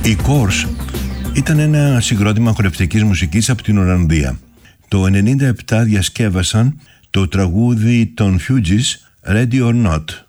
Η Course ήταν ένα συγκρότημα χορευτικής μουσικής από την Ολλανδία. Το 1997 διασκεύασαν το τραγούδι των Fugees Ready or Not.